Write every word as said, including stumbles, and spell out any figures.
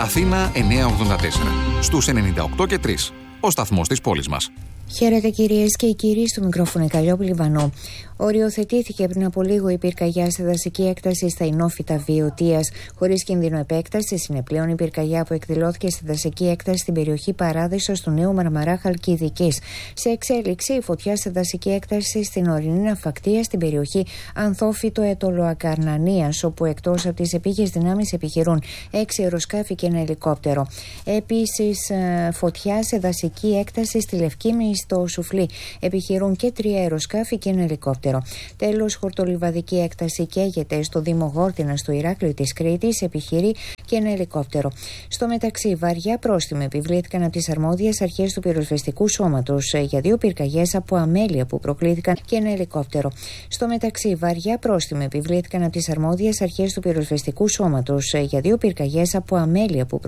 Αθήνα εννιακόσια ογδόντα τέσσερα. Στους ενενήντα οκτώ και τρία. Ο σταθμός της πόλης μας. Χαίρετε κυρίες και κύριοι, στο μικρόφωνο Καλλιόπουλη Βανό. Οριοθετήθηκε πριν από λίγο η πυρκαγιά σε δασική έκταση στα Ινόφυτα Βιωτίας. Χωρίς κίνδυνο επέκτασης, είναι πλέον η πυρκαγιά που εκδηλώθηκε στη δασική έκταση στην περιοχή Παράδεισος του Νέου Μαρμαρά Χαλκιδικής. Σε εξέλιξη, η φωτιά σε δασική έκταση στην ορεινή ναυακτία στην περιοχή Ανθόφυτο Ετωλοακαρνανίας, όπου εκτός από τις επίγειες δυνάμεις επιχειρούν έξι αεροσκάφη και ένα ελικόπτερο. Επίσης, φωτιά σε δασική έκταση στη Λευκήμη στο Σουφλί. Επιχειρούν και τρία αεροσκάφη και ένα ελικόπτερο. Τέλος, χορτολιβαδική έκταση καίγεται στο Δήμο Γόρτινα στο Ηράκλειο της Κρήτης. Επιχειρεί και ένα ελικόπτερο. Στο μεταξύ, βαριά πρόστιμα επιβλήθηκαν από τις αρμόδιες αρχές του πυροσβεστικού σώματος για δύο πυρκαγιές από αμέλεια που προκλήθηκαν και ένα ελικόπτερο. Στο μεταξύ, βαριά πρόστιμα επιβλήθηκαν από τις αρμόδιες αρχές του πυροσβεστικού σώματος για δύο πυρκαγιές από αμέλεια που